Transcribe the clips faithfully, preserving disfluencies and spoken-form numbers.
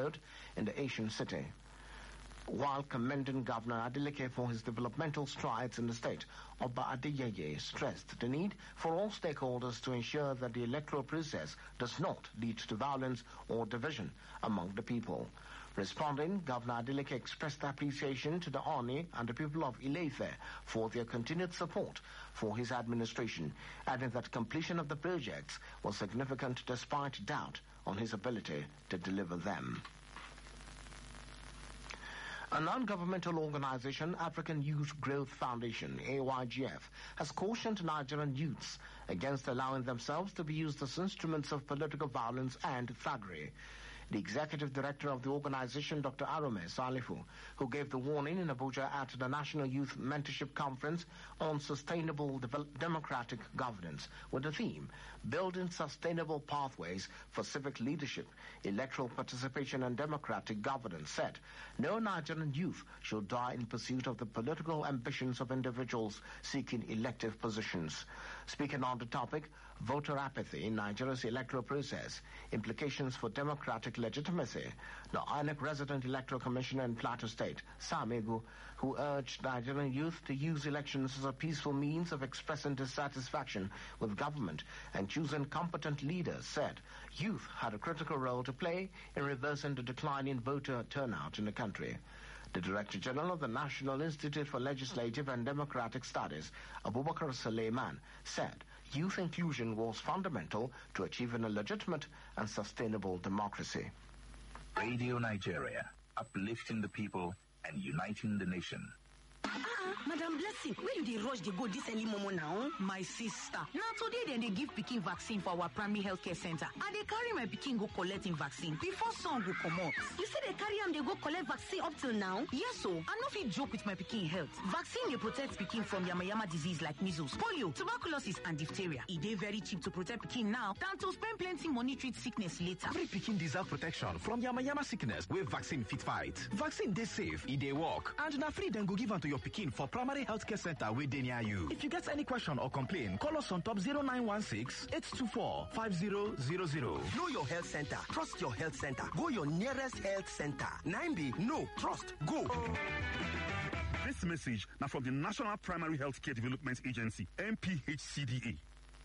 Road in the Asian city. While commending Governor Adeleke for his developmental strides in the state, Oba Adeyeye stressed the need for all stakeholders to ensure that the electoral process does not lead to violence or division among the people. Responding, Governor Adeleke expressed appreciation to the Oni and the people of Ile-Ife for their continued support for his administration, adding that completion of the projects was significant despite doubt on his ability to deliver them. A non-governmental organization, African Youth Growth Foundation, A Y G F, has cautioned Nigerian youths against allowing themselves to be used as instruments of political violence and thuggery. The executive director of the organization, Doctor Arome Salifu, who gave the warning in Abuja at the National Youth Mentorship Conference on Sustainable Devel- Democratic Governance, with the theme, Building Sustainable Pathways for Civic Leadership, Electoral Participation and Democratic Governance, said, no Nigerian youth should die in pursuit of the political ambitions of individuals seeking elective positions. Speaking on the topic, voter apathy in Nigeria's electoral process, implications for democratic legitimacy, the I N E C resident electoral commissioner in Plateau State, Sam Egu, who urged Nigerian youth to use elections as a peaceful means of expressing dissatisfaction with government and choosing competent leaders, said youth had a critical role to play in reversing the decline in voter turnout in the country. The Director General of the National Institute for Legislative and Democratic Studies, Abubakar Suleiman, said youth inclusion was fundamental to achieving a legitimate and sustainable democracy. Radio Nigeria, uplifting the people and uniting the nation. Ah, Madam Blessing, where you dey rush dey go this early momo now? My sister, now today then they give pikin vaccine for our primary healthcare center. And they carry my pikin go collecting vaccine before sun go come out. You say they carry am they go collect vaccine up till now? Yes, so I no fit joke with my pikin health. Vaccine they protect pikin from yamayama disease like measles, polio, tuberculosis, and diphtheria. It dey very cheap to protect pikin now than to spend plenty money treat sickness later. Every pikin deserve protection from yamayama sickness with vaccine fit fight. Vaccine dey safe, e dey work, and na free then go give am to your pikin for primary healthcare center wey dey near you. If you get any question or complain, call us on top zero nine one six, eight two four, five zero zero zero. Know your health center. Trust your health center. Go your nearest health center. nine B, no, trust, go. This message now from the National Primary Healthcare Development Agency, N P H C D A.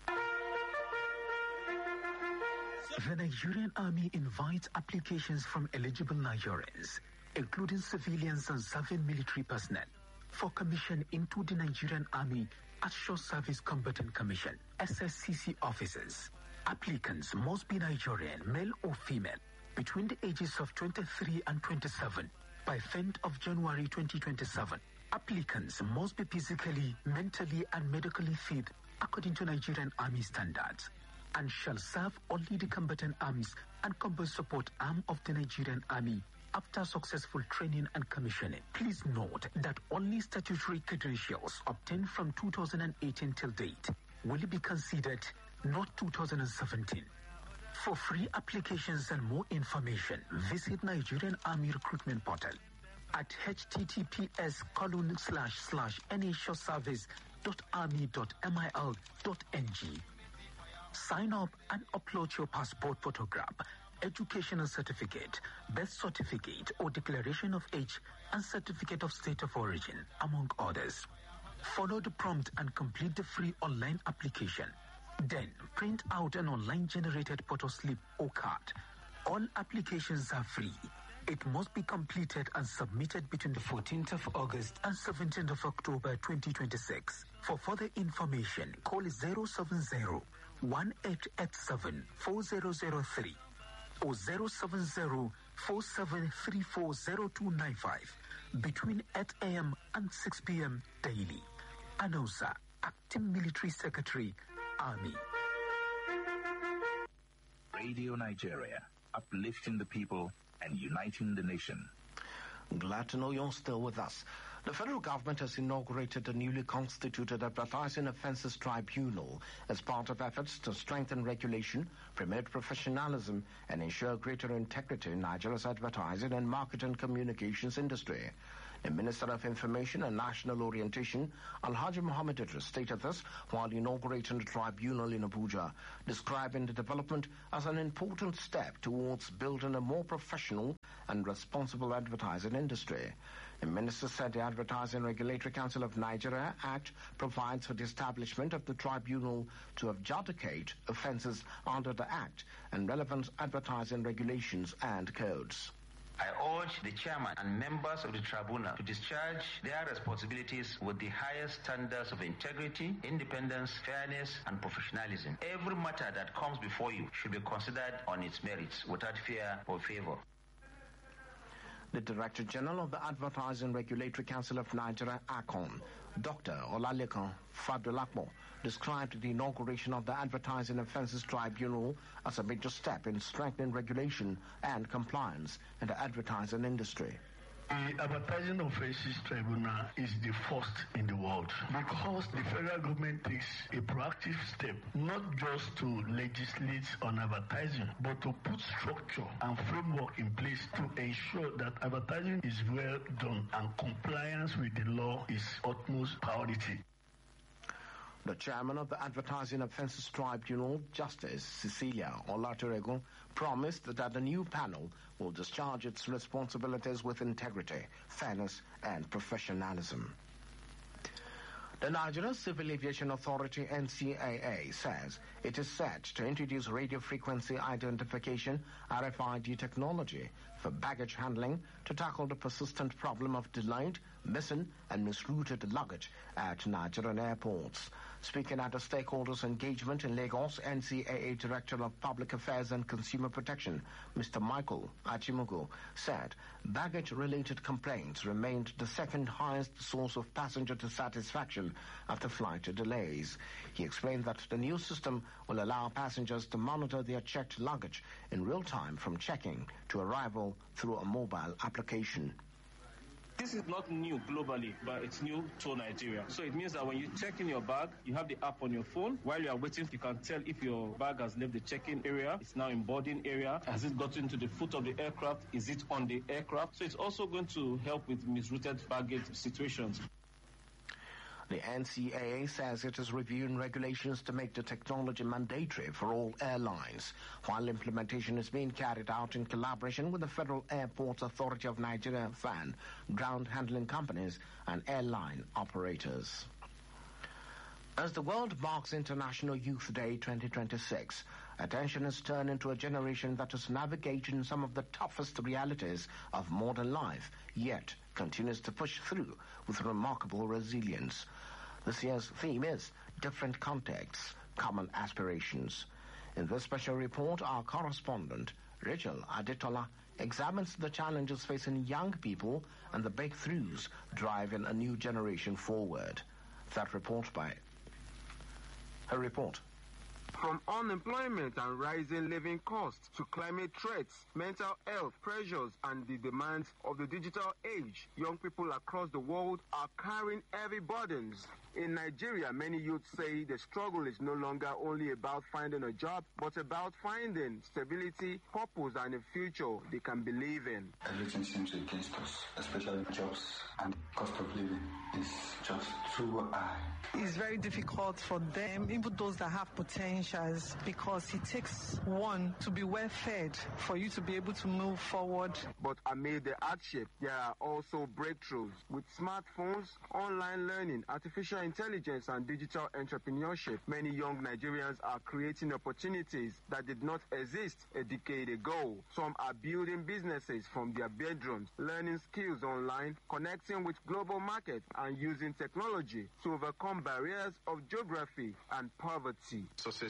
The Nigerian Army invites applications from eligible Nigerians, including civilians and serving military personnel, for commission into the Nigerian Army as Short Service Combatant Commission, S S C C officers. Applicants must be Nigerian, male or female, between the ages of twenty-three and twenty-seven by tenth of January twenty twenty-seven. Applicants must be physically, mentally, and medically fit according to Nigerian Army standards, and shall serve only the combatant arms and combat support arm of the Nigerian Army after successful training and commissioning. Please note that only statutory credentials obtained from two thousand eighteen till date will be considered, not two thousand seventeen. For free applications and more information, visit Nigerian Army Recruitment Portal at https colon slash slash nashortservice.army.mil.ng. Sign up and upload your passport photograph, educational certificate, birth certificate or declaration of age, and certificate of state of origin, among others. Follow the prompt and complete the free online application. Then print out an online generated photo slip or card. All applications are free. It must be completed and submitted between the fourteenth of August and seventeenth of October twenty twenty-six. For further information, call zero seven zero, one eight eight seven, four zero zero three or zero seven zero, four seven three four zero two nine five between eight a.m. and six p.m. daily. Announcer, Acting Military Secretary, Army. Radio Nigeria, uplifting the people and uniting the nation. Glad to know you're still with us. The federal government has inaugurated a newly constituted Advertising Offences Tribunal as part of efforts to strengthen regulation, promote professionalism, and ensure greater integrity in Nigeria's advertising and market and communications industry. The Minister of Information and National Orientation, Alhaji Mohammed Idris, stated this while inaugurating the tribunal in Abuja, describing the development as an important step towards building a more professional and responsible advertising industry. The minister said the Advertising Regulatory Council of Nigeria Act provides for the establishment of the tribunal to adjudicate offences under the Act and relevant advertising regulations and codes. I urge the chairman and members of the tribunal to discharge their responsibilities with the highest standards of integrity, independence, fairness, and professionalism. Every matter that comes before you should be considered on its merits without fear or favor. The Director General of the Advertising Regulatory Council of Nigeria, A C O N, Doctor Olalekan Fadolakmo, described the inauguration of the Advertising Offences Tribunal as a major step in strengthening regulation and compliance in the advertising industry. The Advertising Offences Tribunal is the first in the world because the federal government takes a proactive step not just to legislate on advertising but to put structure and framework in place to ensure that advertising is well done and compliance with the law is utmost priority. The chairman of the Advertising Offences Tribunal, Justice Cecilia Olaturego, promised that the new panel will discharge its responsibilities with integrity, fairness, and professionalism. The Nigeria Civil Aviation Authority, N C A A, says it is set to introduce radio frequency identification R F I D technology for baggage handling to tackle the persistent problem of delayed, missing, and misrouted luggage at Nigerian airports. Speaking at a stakeholders engagement in Lagos, N C A A Director of Public Affairs and Consumer Protection, Mister Michael Achimugu, said baggage-related complaints remained the second highest source of passenger dissatisfaction after flight delays. He explained that the new system will allow passengers to monitor their checked luggage in real time from checking to arrival through a mobile application. This is not new globally, but it's new to Nigeria. So it means that when you check in your bag, you have the app on your phone. While you are waiting, you can tell if your bag has left the check-in area. It's now in boarding area. Has it gotten to the foot of the aircraft? Is it on the aircraft? So it's also going to help with misrouted baggage situations. The N C A A says it is reviewing regulations to make the technology mandatory for all airlines, while implementation is being carried out in collaboration with the Federal Airports Authority of Nigeria, F A N, ground handling companies, and airline operators. As the world marks International Youth Day twenty twenty-six, attention is turned to a generation that is navigating some of the toughest realities of modern life, yet continues to push through with remarkable resilience. This year's theme is Different Contexts, Common Aspirations. In this special report, our correspondent, Rachel Aditola, examines the challenges facing young people and the breakthroughs driving a new generation forward. That report by... Her report. From unemployment and rising living costs to climate threats, mental health pressures, and the demands of the digital age, young people across the world are carrying heavy burdens. In Nigeria, many youths say the struggle is no longer only about finding a job, but about finding stability, purpose, and a future they can believe in. Everything seems against us, especially jobs, and cost of living is just too high. It's very difficult for them, even those that have potentials, because it takes one to be well fed for you to be able to move forward. But amid the hardship, there are also breakthroughs. With smartphones, online learning, artificial intelligence, and digital entrepreneurship, many young Nigerians are creating opportunities that did not exist a decade ago. Some are building businesses from their bedrooms, learning skills online, connecting with global markets, and using technology to overcome barriers of geography and poverty. Success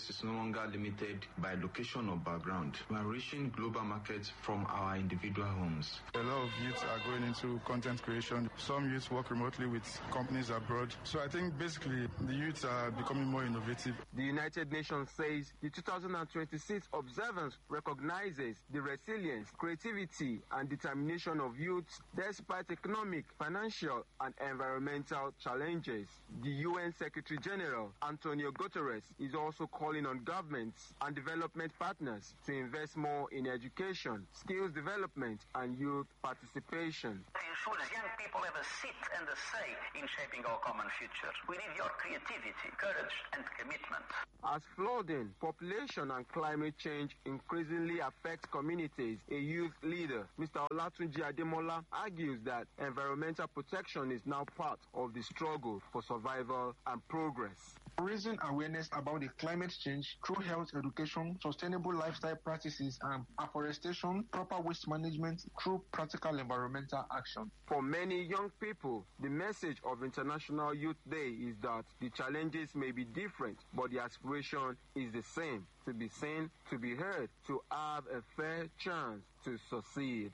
is no longer limited by location or background. We are reaching global markets from our individual homes. A lot of youths are going into content creation. Some youths work remotely with companies abroad. So I think basically the youths are becoming more innovative. The United Nations says the two thousand twenty-six observance recognizes the resilience, creativity, and determination of youths despite economic, financial, and environmental challenges. The U N Secretary General, Antonio Guterres, is also calling on governments and development partners to invest more in education, skills development, and youth participation. To ensure young people have a seat and a say in shaping our common future. We need your creativity, courage, and commitment. As flooding, population, and climate change increasingly affect communities, a youth leader, Mister Olatunji Ademola, argues that environmental protection is now part of the struggle for survival and progress. Raising awareness about the climate change through health education, sustainable lifestyle practices, and afforestation, proper waste management through practical environmental action. For many young people, the message of International Youth Day is that the challenges may be different, but the aspiration is the same: to be seen, to be heard, to have a fair chance to succeed.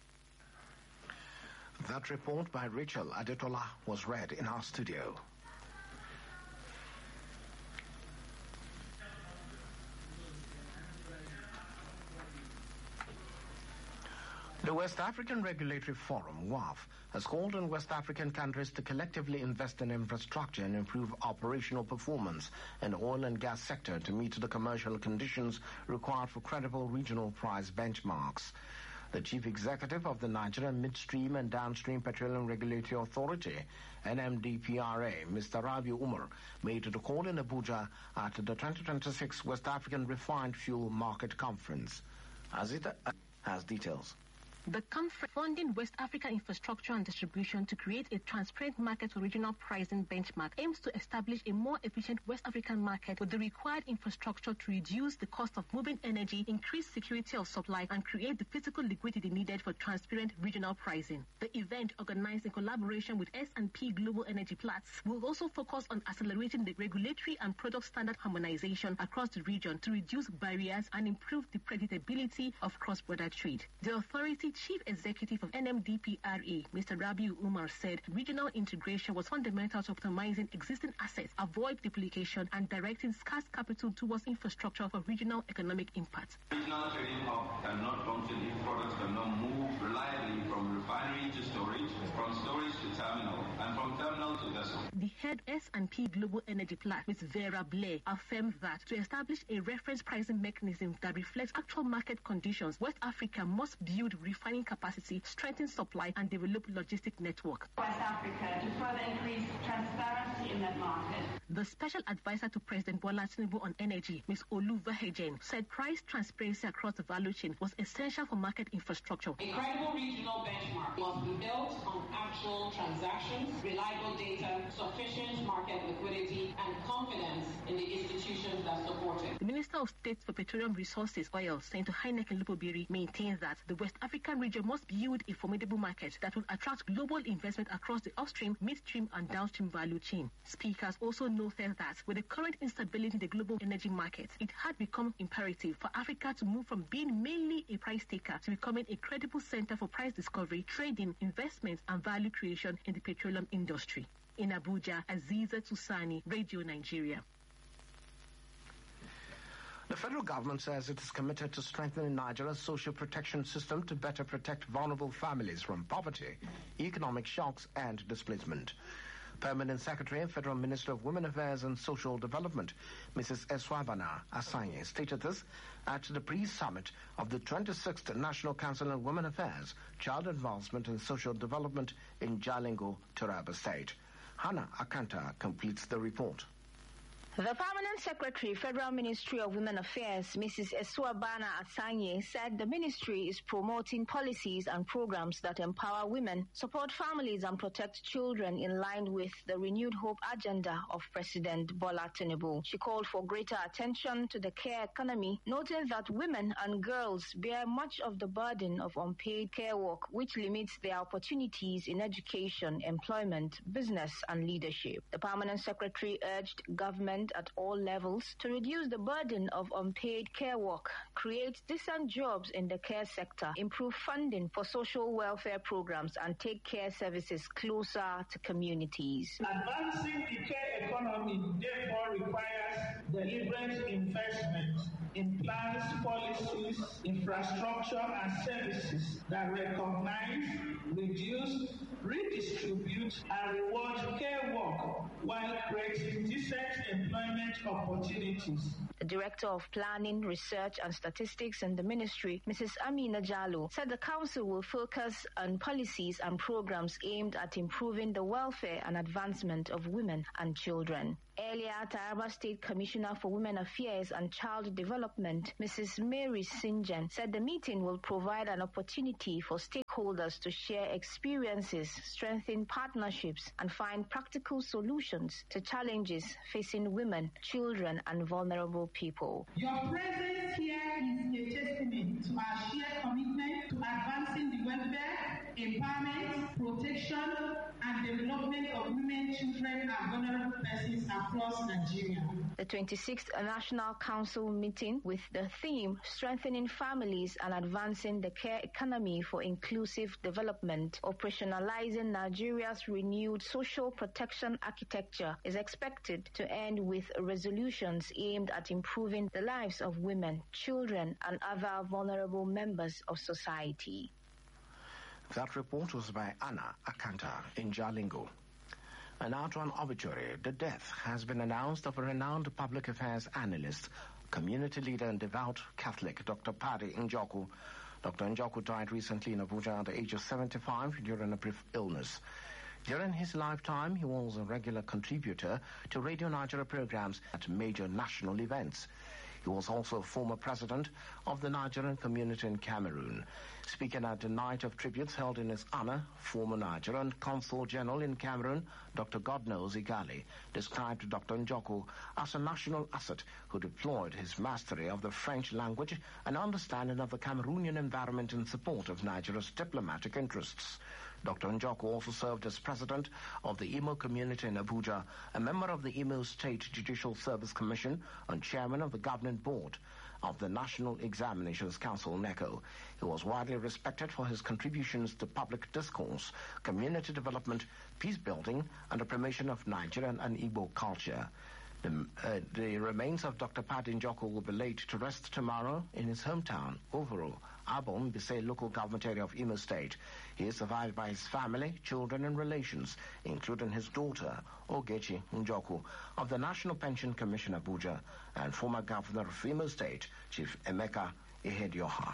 That report by Rachel Adetola was read in our studio. The West African Regulatory Forum, W A F, has called on West African countries to collectively invest in infrastructure and improve operational performance in the oil and gas sector to meet the commercial conditions required for credible regional price benchmarks. The chief executive of the Nigerian Midstream and Downstream Petroleum Regulatory Authority, N M D P R A, Mister Rabiu Umar, made the call in Abuja at the twenty twenty-six West African Refined Fuel Market Conference. As it has details. The conference funding West Africa infrastructure and distribution to create a transparent market for regional pricing benchmark aims to establish a more efficient West African market with the required infrastructure to reduce the cost of moving energy, increase security of supply, and create the physical liquidity needed for transparent regional pricing. The event, organized in collaboration with S and P Global Energy Platts, will also focus on accelerating the regulatory and product standard harmonization across the region to reduce barriers and improve the predictability of cross-border trade. The authority Chief Executive of N M D P R A, Mister Rabiu Umar, said regional integration was fundamental to optimizing existing assets, avoid duplication, and directing scarce capital towards infrastructure for regional economic impact. Regional trading hub cannot function if products cannot move reliably from refinery to storage, from storage to terminal, and from terminal to vessel. The head S and P Global Energy Platts, Miz Vera Blair, affirmed that to establish a reference pricing mechanism that reflects actual market conditions, West Africa must build refinery capacity, strengthen supply, and develop logistic network. West Africa to further increase transparency in that market. The special advisor to President Bola Tinubu on energy, Miz Olu Vahejen, said price transparency across the value chain was essential for market infrastructure. A credible regional benchmark must be built on actual transactions, reliable data, sufficient market liquidity, and confidence in the institutions that support it. The Minister of State for Petroleum Resources, Oil, Senator Heineken Lupobiri, maintains that the West African region must build a formidable market that will attract global investment across the upstream, midstream, and downstream value chain. Speakers also noted that with the current instability in the global energy market, it had become imperative for Africa to move from being mainly a price taker to becoming a credible center for price discovery, trading, investment, and value creation in the petroleum industry. In Abuja, Aziza Tusani, Radio Nigeria. The federal government says it is committed to strengthening Nigeria's social protection system to better protect vulnerable families from poverty, economic shocks, and displacement. Permanent Secretary and Federal Minister of Women Affairs and Social Development, Missus Eswabana Asanye, stated this at the pre-summit of the twenty-sixth National Council on Women Affairs, Child Advancement and Social Development in Jalingo, Taraba State. Hannah Akanta completes the report. The Permanent Secretary, Federal Ministry of Women Affairs, Missus Eswabana Asanye, said the ministry is promoting policies and programs that empower women, support families, and protect children in line with the renewed hope agenda of President Bola Tinubu. She called for greater attention to the care economy, noting that women and girls bear much of the burden of unpaid care work, which limits their opportunities in education, employment, business, and leadership. The Permanent Secretary urged government employment at all levels to reduce the burden of unpaid care work, create decent jobs in the care sector, improve funding for social welfare programs, and take care services closer to communities. Advancing the care economy therefore requires deliberate investment in plans, policies, infrastructure, and services that recognize, reduce, redistribute, and reward care work while creating decent employment opportunities. The Director of Planning, Research and Statistics in the Ministry, Missus Amina Jallo, said the Council will focus on policies and programs aimed at improving the welfare and advancement of women and children. Earlier, Taraba State Commissioner for Women Affairs and Child Development, Missus Mary Sinjan, said the meeting will provide an opportunity for stakeholders to share experiences, strengthen partnerships, and find practical solutions to challenges facing women, children, and vulnerable people. Your presence here is a testament to our shared commitment to advancing the welfare, empowerment, protection, and development of women, children, and vulnerable persons across Nigeria. The twenty-sixth National Council meeting with the theme Strengthening Families and Advancing the Care Economy for Inclusive Development, Operationalizing Nigeria's Renewed Social Protection Architecture is expected to end with resolutions aimed at improving the lives of women, children, and other vulnerable members of society. That report was by Anna Akanta in Jalingo. And now to an obituary. The death has been announced of a renowned public affairs analyst, community leader and devout Catholic, Doctor Paddy Njoku. Doctor Njoku died recently in Abuja at the age of seventy-five during a brief illness. During his lifetime, he was a regular contributor to Radio Nigeria programs at major national events. He was also a former president of the Nigerian community in Cameroon. Speaking at the night of tributes held in his honor, former Nigerian Consul General in Cameroon, Doctor Godnose Igali, described Doctor Njoku as a national asset who deployed his mastery of the French language and understanding of the Cameroonian environment in support of Nigeria's diplomatic interests. Doctor Njoku also served as president of the Imo community in Abuja, a member of the Imo State Judicial Service Commission, and chairman of the governing board of the National Examinations Council, NECO. He was widely respected for his contributions to public discourse, community development, peace building, and the promotion of Nigerian and Igbo culture. The, uh, the remains of Doctor Paddy Njoku will be laid to rest tomorrow in his hometown, Ovoro, Abom, Bisay local government area of Imo State. He is survived by his family, children, and relations, including his daughter, Ogechi Njoku, of the National Pension Commission, Abuja, and former governor of Imo State, Chief Emeka Ihedioha.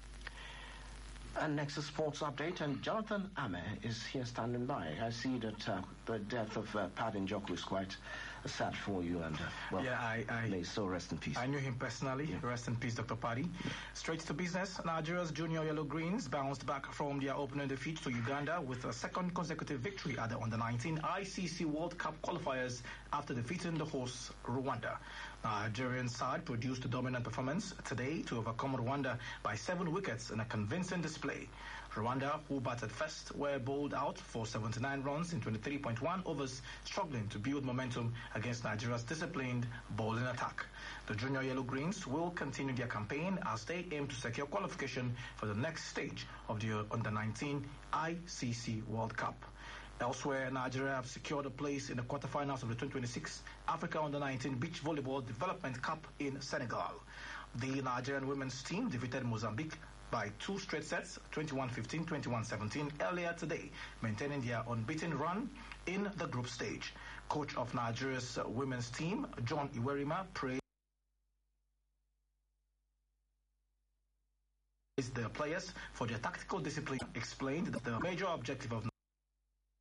And next is sports update, and Jonathan Ame is here standing by. I see that uh, the death of uh, Paddy Njoku is quite uh, sad for you, and uh, well, yeah, I, I, may so rest in peace. I knew him personally. Yeah. Rest in peace, Doctor Paddy. Yeah. Straight to business. Nigeria's junior Yellow Greens bounced back from their opening defeat to Uganda with a second consecutive victory at the under nineteen I C C World Cup qualifiers after defeating the host Rwanda. Nigerian side produced a dominant performance today to overcome Rwanda by seven wickets in a convincing display. Rwanda, who batted first, were bowled out for seventy-nine runs in twenty-three point one overs, struggling to build momentum against Nigeria's disciplined bowling attack. The junior Yellow Greens will continue their campaign as they aim to secure qualification for the next stage of the under nineteen I C C World Cup. Elsewhere, Nigeria have secured a place in the quarterfinals of the twenty twenty-six Africa under nineteen Beach Volleyball Development Cup in Senegal. The Nigerian women's team defeated Mozambique by two straight sets, twenty-one fifteen, twenty-one seventeen, earlier today, maintaining their unbeaten run in the group stage. Coach of Nigeria's women's team, John Iwerima, praised the players for their tactical discipline, explained that the major objective of